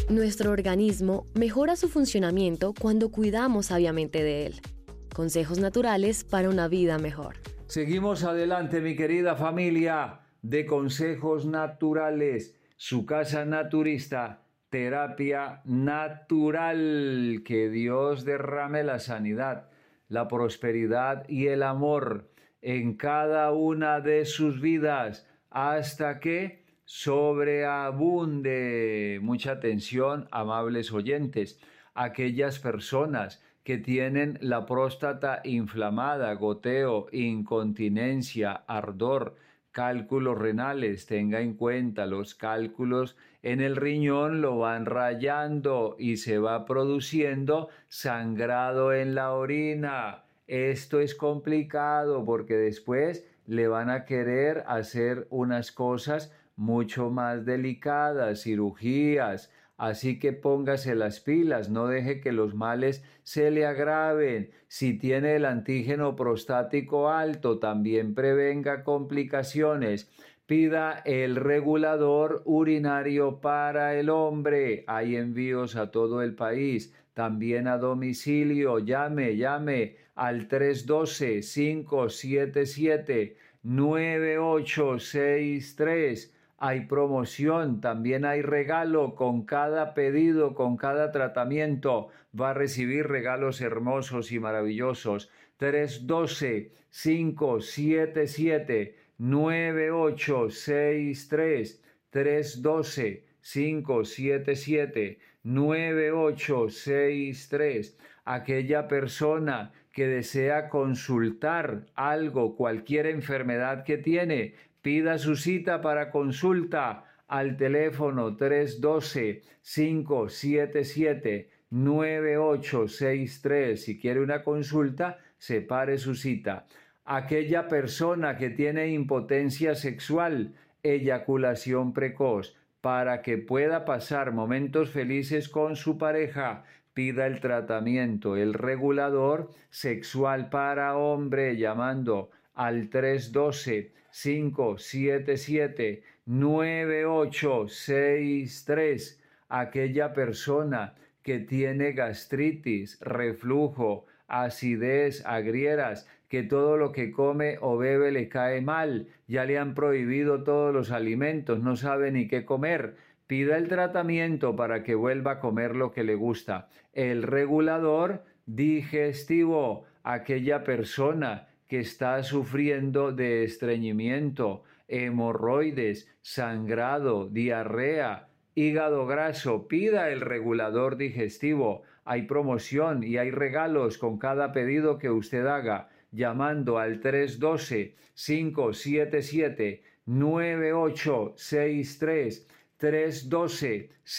Nuestro organismo mejora su funcionamiento cuando cuidamos sabiamente de él. Consejos naturales para una vida mejor. Seguimos adelante, mi querida familia de Consejos Naturales, su casa naturista, terapia natural. Que Dios derrame la sanidad, la prosperidad y el amor en cada una de sus vidas hasta que sobreabunde. Mucha atención, amables oyentes. Aquellas personas que tienen la próstata inflamada, goteo, incontinencia, ardor, cálculos renales, tenga en cuenta los cálculos en el riñón lo van rayando y se va produciendo sangrado en la orina. Esto es complicado porque después le van a querer hacer unas cosas mucho más delicadas, cirugías. Así que póngase las pilas, no deje que los males se le agraven. Si tiene el antígeno prostático alto, también prevenga complicaciones. Pida el regulador urinario para el hombre. Hay envíos a todo el país, también a domicilio. Llame al 312-577-9863. Hay promoción, también hay regalo con cada pedido, con cada tratamiento. Va a recibir regalos hermosos y maravillosos. 312-577-9863. 312-577-9863. Aquella persona que desea consultar algo, cualquier enfermedad que tiene, pida su cita para consulta al teléfono 312-577-9863. Si quiere una consulta, separe su cita. Aquella persona que tiene impotencia sexual, eyaculación precoz, para que pueda pasar momentos felices con su pareja, pida el tratamiento, el regulador sexual para hombre, llamando al 312-577-9863. Aquella persona que tiene gastritis, reflujo, acidez, agrieras, que todo lo que come o bebe le cae mal, ya le han prohibido todos los alimentos, no sabe ni qué comer. Pida el tratamiento para que vuelva a comer lo que le gusta. El regulador digestivo, aquella persona que está sufriendo de estreñimiento, hemorroides, sangrado, diarrea, hígado graso, pida el regulador digestivo. Hay promoción y hay regalos con cada pedido que usted haga, llamando al 312-577-9863. 312